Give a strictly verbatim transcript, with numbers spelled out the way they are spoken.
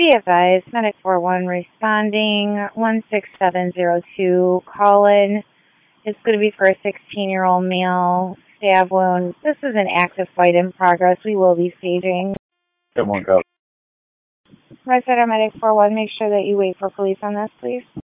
Be advised, Medic four one responding, one six seven zero two, call-in. It's going to be for a sixteen-year-old male, stab wound. This is an active fight in progress. We will be staging. Come on, go. Resident Medic four one, make sure that you wait for police on this, please.